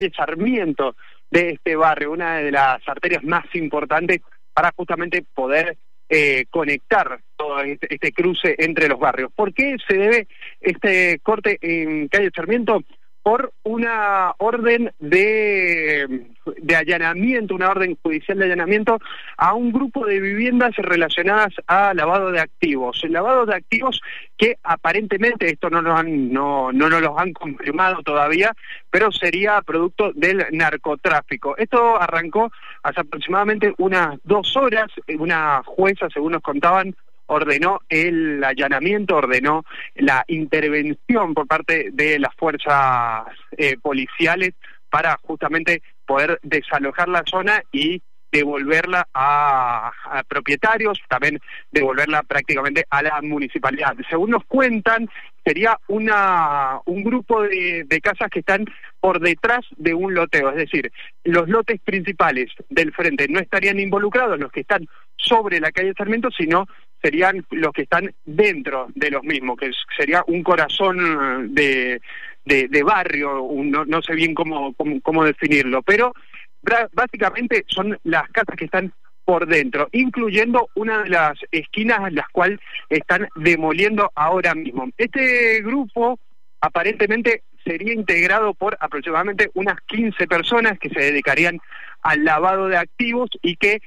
Sarmiento de este barrio, una de las arterias más importantes para justamente poder conectar todo este cruce entre los barrios. ¿Por qué se debe este corte en calle Sarmiento? Por una orden de allanamiento, una orden judicial de allanamiento a un grupo de viviendas relacionadas a lavado de activos. El lavado de activos que aparentemente, esto no nos lo han confirmado todavía, pero sería producto del narcotráfico. Esto arrancó hace aproximadamente unas 2 horas, una jueza, según nos contaban, ordenó el allanamiento, ordenó la intervención por parte de las fuerzas policiales para justamente poder desalojar la zona y devolverla a propietarios, también devolverla prácticamente a la municipalidad. Según nos cuentan, sería un grupo de casas que están por detrás de un loteo, es decir, los lotes principales del frente no estarían involucrados, los que están sobre la calle Sarmiento, sino serían los que están dentro de los mismos, que sería un corazón de barrio, no sé bien cómo definirlo, pero básicamente son las casas que están por dentro, incluyendo una de las esquinas las cuales están demoliendo ahora mismo. Este grupo aparentemente sería integrado por aproximadamente unas 15 personas que se dedicarían al lavado de activos y que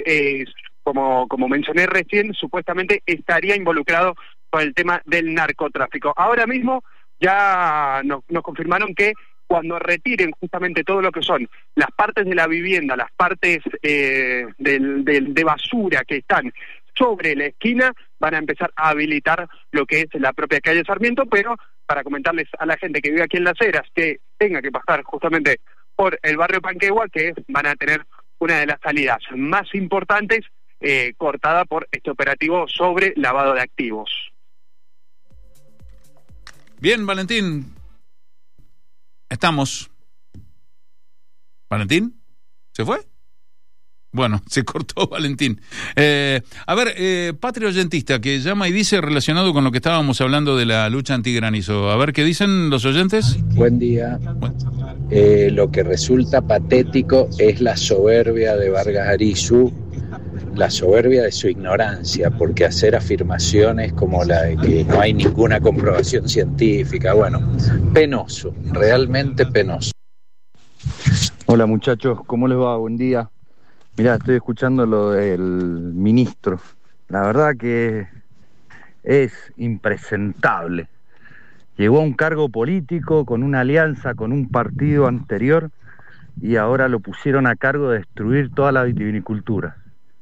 como mencioné recién, supuestamente estaría involucrado con el tema del narcotráfico. Ahora mismo ya nos confirmaron que cuando retiren justamente todo lo que son las partes de la vivienda, las partes de basura que están sobre la esquina, van a empezar a habilitar lo que es la propia calle Sarmiento, pero para comentarles a la gente que vive aquí en Las Heras que tenga que pasar justamente por el barrio Panquegua, que van a tener una de las salidas más importantes cortada por este operativo sobre lavado de activos. Bien, Valentín. Estamos. ¿Valentín? ¿Se fue? Bueno, se cortó Valentín. A ver, Patria Oyentista, que llama y dice relacionado con lo que estábamos hablando de la lucha antigranizo. A ver, ¿qué dicen los oyentes? Buen día. Lo que resulta patético es la soberbia de Vargas Arizú, la soberbia de su ignorancia, porque hacer afirmaciones como la de que no hay ninguna comprobación científica, bueno, penoso, realmente penoso. Hola muchachos, ¿cómo les va? Buen día. Mirá, estoy escuchando lo del ministro. La verdad que es impresentable. Llegó a un cargo político con una alianza con un partido anterior y ahora lo pusieron a cargo de destruir toda la vitivinicultura.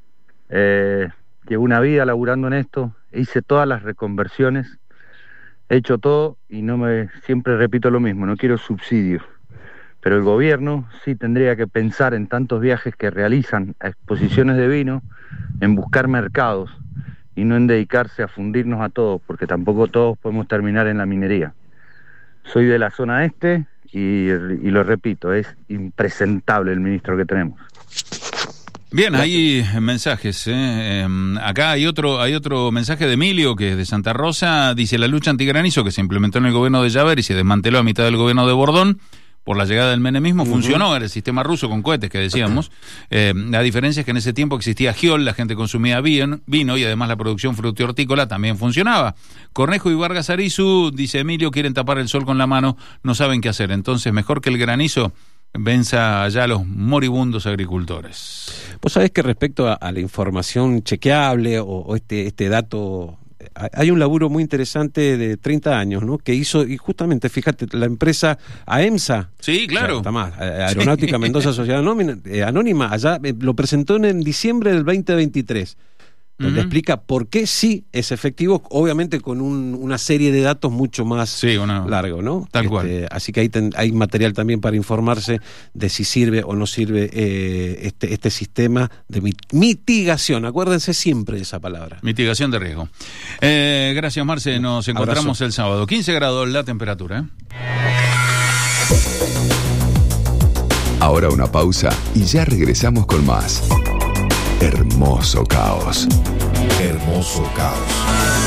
Llevo una vida laburando en esto, hice todas las reconversiones, he hecho todo y siempre repito lo mismo, no quiero subsidios. Pero el gobierno sí tendría que pensar en tantos viajes que realizan a exposiciones de vino, en buscar mercados y no en dedicarse a fundirnos a todos, porque tampoco todos podemos terminar en la minería. Soy de la zona este y lo repito, es impresentable el ministro que tenemos. Bien, hay mensajes. Acá hay otro mensaje de Emilio, que es de Santa Rosa. Dice: la lucha antigranizo que se implementó en el gobierno de Javer y se desmanteló a mitad del gobierno de Bordón por la llegada del menemismo, funcionó, era el sistema ruso con cohetes que decíamos. La diferencia es que en ese tiempo existía Giol, la gente consumía vino y además la producción frutícola también funcionaba. Cornejo y Vargas Arizú, dice Emilio, quieren tapar el sol con la mano, no saben qué hacer. Entonces, mejor que el granizo venza allá a los moribundos agricultores. Vos sabés que respecto a la información chequeable o este dato, hay un laburo muy interesante de 30 años, ¿no? Que hizo, y justamente, fíjate, la empresa AEMSA. Sí, claro. Aeronáutica sí. Mendoza Sociedad Anónima, allá lo presentó en diciembre del 2023. Donde explica por qué sí es efectivo, obviamente con una serie de datos mucho más largo, ¿no? Tal cual. Así que hay material también para informarse de si sirve o no sirve este sistema de mitigación. Acuérdense siempre de esa palabra. Mitigación de riesgo. Gracias, Marce. Nos encontramos Abrazo. El sábado. 15 grados la temperatura. Ahora una pausa y ya regresamos con más. Hermoso caos. Hermoso caos.